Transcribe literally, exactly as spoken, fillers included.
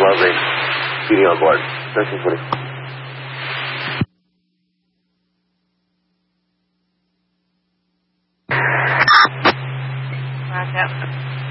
Lovely. P D on board. thirteen twenty. Roger.